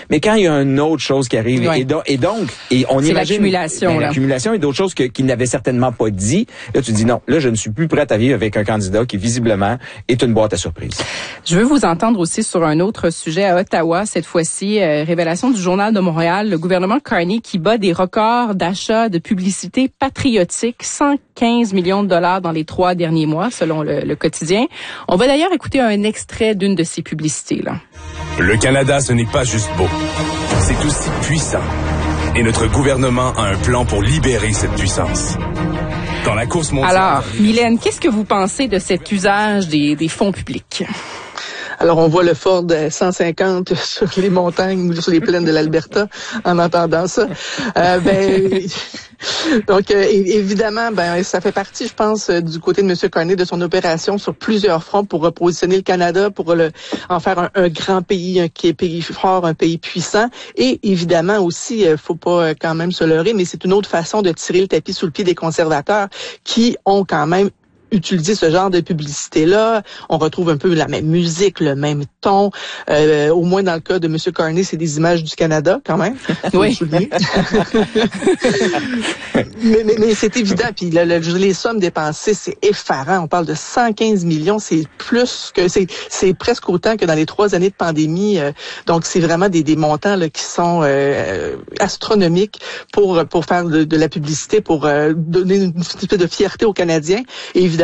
Mais quand il y a une autre chose qui arrive, ouais. et on c'est imagine l'accumulation et d'autres choses qu'il n'avait certainement pas dit, là tu dis non, là je ne suis plus prête à vivre avec un candidat qui visiblement est une boîte à surprise. Je veux vous entendre aussi sur un autre sujet à Ottawa, cette fois-ci, révélation du Journal de Montréal, le gouvernement Carney qui bat des records d'achat de publicité patriotique, 115 millions de dollars dans les 3 derniers mois, selon le quotidien. On va d'ailleurs écouter un extrait d'une de ces publicités-là. Le Canada, ce n'est pas juste beau, c'est aussi puissant. Et notre gouvernement a un plan pour libérer cette puissance. Dans la course mondiale... Alors, Mylène, qu'est-ce que vous pensez de cet usage des fonds publics? Alors, on voit le Ford 150 sur les montagnes ou sur les plaines de l'Alberta en entendant ça. Donc, évidemment, ça fait partie, je pense, du côté de M. Carney, de son opération sur plusieurs fronts pour repositionner le Canada, pour en faire un grand pays, un pays fort, un pays puissant. Et évidemment aussi, faut pas quand même se leurrer, mais c'est une autre façon de tirer le tapis sous le pied des conservateurs qui ont quand même utiliser ce genre de publicité-là. On retrouve un peu la même musique, le même ton. Au moins dans le cas de M. Carney, c'est des images du Canada, quand même. Oui. mais c'est évident. Puis les sommes dépensées, c'est effarant. On parle de 115 millions. C'est plus que c'est presque autant que dans les 3 années de pandémie. Donc, c'est vraiment des montants là qui sont astronomiques pour faire de la publicité, pour donner une espèce de fierté aux Canadiens. Et évidemment,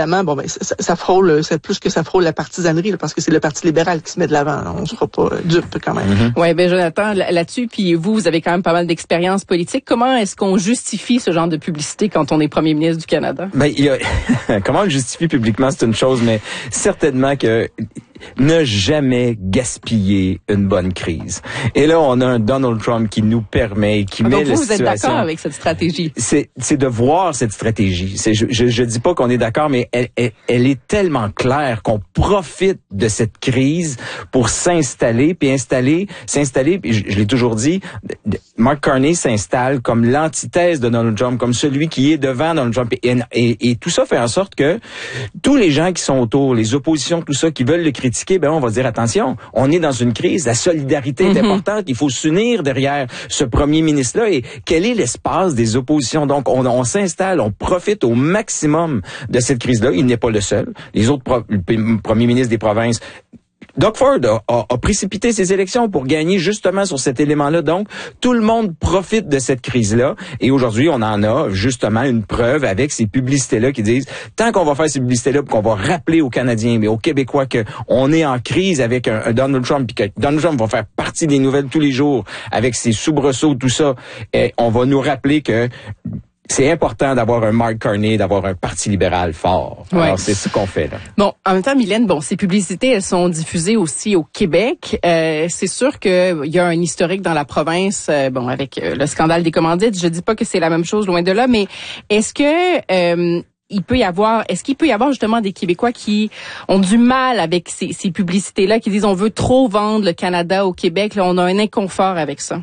ça frôle, c'est plus que ça frôle la partisanerie, là, parce que c'est le Parti libéral qui se met de l'avant. Là. On ne sera pas dupe quand même. Mm-hmm. Oui, Jonathan, là-dessus, puis vous avez quand même pas mal d'expérience politique. Comment est-ce qu'on justifie ce genre de publicité quand on est premier ministre du Canada? Comment on le justifie publiquement, c'est une chose, mais certainement que ne jamais gaspiller une bonne crise. Et là, on a un Donald Trump qui nous permet, qui met la situation... Vous êtes d'accord avec cette stratégie? C'est de voir cette stratégie. Je dis pas qu'on est d'accord, mais elle est tellement claire qu'on profite de cette crise pour s'installer, puis s'installer, puis je l'ai toujours dit, Mark Carney s'installe comme l'antithèse de Donald Trump, comme celui qui est devant Donald Trump. Et tout ça fait en sorte que tous les gens qui sont autour, les oppositions, tout ça, qui veulent le critiquer, on va dire attention, on est dans une crise, la solidarité est importante, il faut s'unir derrière ce premier ministre-là. Et quel est l'espace des oppositions? Donc, on s'installe, on profite au maximum de cette crise-là. Il n'est pas le seul. Les autres premiers ministres des provinces, Doug Ford a précipité ces élections pour gagner justement sur cet élément-là. Donc, tout le monde profite de cette crise-là. Et aujourd'hui, on en a justement une preuve avec ces publicités-là qui disent, tant qu'on va faire ces publicités-là, qu'on va rappeler aux Canadiens, mais aux Québécois qu'on est en crise avec un Donald Trump, puis que Donald Trump va faire partie des nouvelles tous les jours avec ses soubresauts, tout ça, et on va nous rappeler que c'est important d'avoir un Mark Carney, d'avoir un Parti libéral fort. Ouais. Alors, c'est ce qu'on fait, là. Bon, en même temps, Mylène, ces publicités, elles sont diffusées aussi au Québec. C'est sûr qu'il y a un historique dans la province, avec le scandale des commandites. Je dis pas que c'est la même chose, loin de là, mais est-ce qu'il peut y avoir justement des Québécois qui ont du mal avec ces publicités-là, qui disent on veut trop vendre le Canada au Québec, là, on a un inconfort avec ça?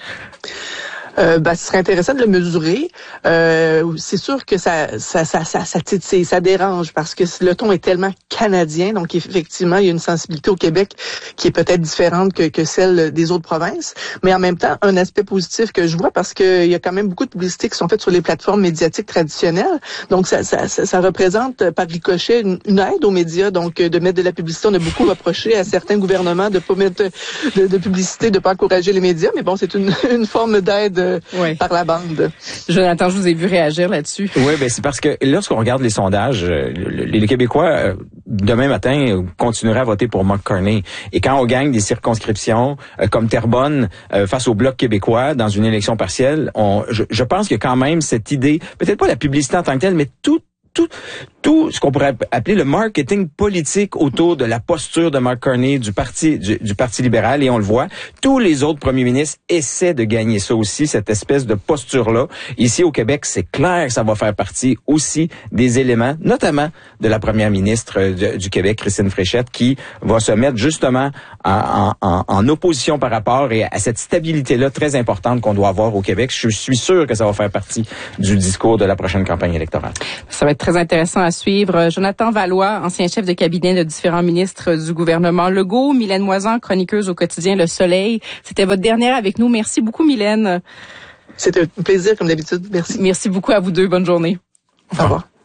Ce serait intéressant de le mesurer. C'est sûr que ça dérange parce que le ton est tellement canadien, donc effectivement il y a une sensibilité au Québec qui est peut-être différente que celle des autres provinces, mais en même temps un aspect positif que je vois parce que il y a quand même beaucoup de publicités qui sont faites sur les plateformes médiatiques traditionnelles, donc ça représente par ricochet une aide aux médias, donc de mettre de la publicité. On a beaucoup reproché à certains gouvernements de pas mettre de publicité, de pas encourager les médias, mais bon, c'est une forme d'aide par la bande. Jonathan, je vous ai vu réagir là-dessus. Oui, c'est parce que lorsqu'on regarde les sondages, les Québécois, demain matin, continueraient à voter pour Mark Carney. Et quand on gagne des circonscriptions comme Terrebonne face au Bloc québécois dans une élection partielle, je pense que quand même cette idée, peut-être pas la publicité en tant que telle, mais tout ce qu'on pourrait appeler le marketing politique autour de la posture de Mark Carney du Parti libéral, et on le voit, tous les autres premiers ministres essaient de gagner ça aussi, cette espèce de posture-là. Ici au Québec, c'est clair que ça va faire partie aussi des éléments, notamment de la première ministre du Québec, Christine Fréchette, qui va se mettre justement en opposition par rapport à cette stabilité-là très importante qu'on doit avoir au Québec. Je suis sûr que ça va faire partie du discours de la prochaine campagne électorale. Ça va être très intéressant à suivre. Jonathan Valois, ancien chef de cabinet de différents ministres du gouvernement Legault. Mylène Moisan, chroniqueuse au quotidien Le Soleil. C'était votre dernière avec nous. Merci beaucoup, Mylène. C'était un plaisir, comme d'habitude. Merci. Merci beaucoup à vous deux. Bonne journée. Au revoir.